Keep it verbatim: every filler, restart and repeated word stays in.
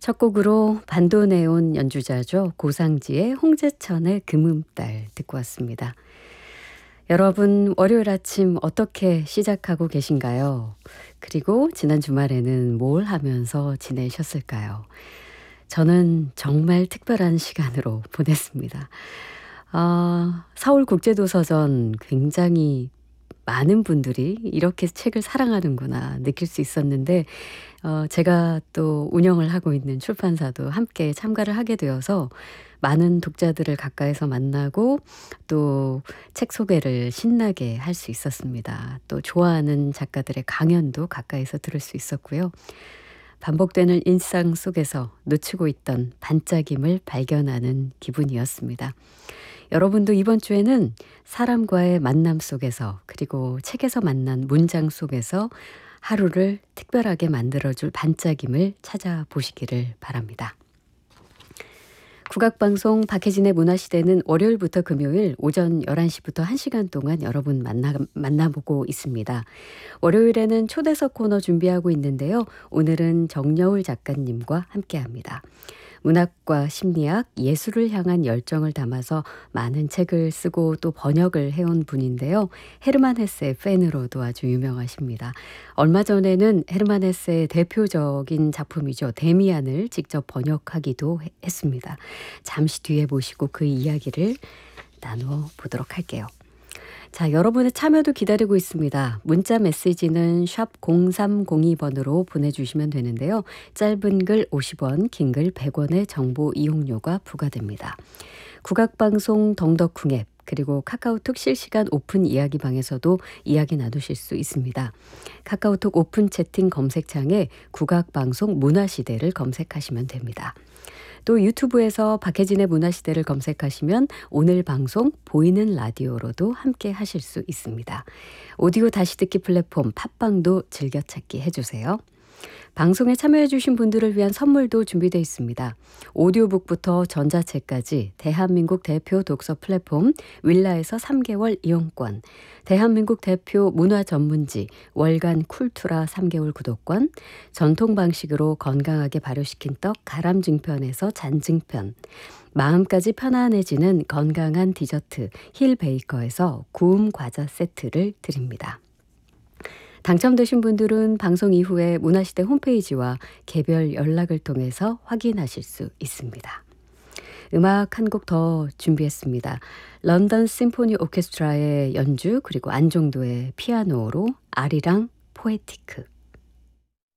첫 곡으로 반도네온 연주자죠. 고상지의 홍제천의 금음달 듣고 왔습니다. 여러분 월요일 아침 어떻게 시작하고 계신가요? 그리고 지난 주말에는 뭘 하면서 지내셨을까요? 저는 정말 특별한 시간으로 보냈습니다. 아, 서울국제도서전 굉장히 많은 분들이 이렇게 책을 사랑하는구나 느낄 수 있었는데 어, 제가 또 운영을 하고 있는 출판사도 함께 참가를 하게 되어서 많은 독자들을 가까이서 만나고 또 책 소개를 신나게 할 수 있었습니다. 또 좋아하는 작가들의 강연도 가까이서 들을 수 있었고요. 반복되는 일상 속에서 놓치고 있던 반짝임을 발견하는 기분이었습니다. 여러분도 이번 주에는 사람과의 만남 속에서 그리고 책에서 만난 문장 속에서 하루를 특별하게 만들어줄 반짝임을 찾아보시기를 바랍니다. 국악방송 박혜진의 문화시대는 월요일부터 금요일 오전 열한 시부터 한 시간 동안 여러분 만나, 만나보고 있습니다. 월요일에는 초대석 코너 준비하고 있는데요. 오늘은 정여울 작가님과 함께합니다. 문학과 심리학, 예술을 향한 열정을 담아서 많은 책을 쓰고 또 번역을 해온 분인데요. 헤르만 헤세의 팬으로도 아주 유명하십니다. 얼마 전에는 헤르만 헤세의 대표적인 작품이죠. 데미안을 직접 번역하기도 했습니다. 잠시 뒤에 보시고 그 이야기를 나눠보도록 할게요. 자, 여러분의 참여도 기다리고 있습니다. 문자 메시지는 샵 공삼공이 번으로 보내주시면 되는데요. 짧은 글 오십 원, 긴 글 백 원의 정보 이용료가 부과됩니다. 국악방송 덩덕쿵 앱 그리고 카카오톡 실시간 오픈 이야기방에서도 이야기 나누실 수 있습니다. 카카오톡 오픈 채팅 검색창에 국악방송 문화시대를 검색하시면 됩니다. 또 유튜브에서 박혜진의 문화시대를 검색하시면 오늘 방송 보이는 라디오로도 함께 하실 수 있습니다. 오디오 다시 듣기 플랫폼 팟빵도 즐겨찾기 해주세요. 방송에 참여해주신 분들을 위한 선물도 준비되어 있습니다. 오디오북부터 전자책까지 대한민국 대표 독서 플랫폼 윌라에서 삼 개월 이용권, 대한민국 대표 문화 전문지 월간 쿨투라 삼 개월 구독권, 전통 방식으로 건강하게 발효시킨 떡 가람증편에서 잔증편, 마음까지 편안해지는 건강한 디저트 힐 베이커에서 구움 과자 세트를 드립니다. 당첨되신 분들은 방송 이후에 문화시대 홈페이지와 개별 연락을 통해서 확인하실 수 있습니다. 음악 한 곡 더 준비했습니다. 런던 심포니 오케스트라의 연주 그리고 안종도의 피아노로 아리랑 포에티크.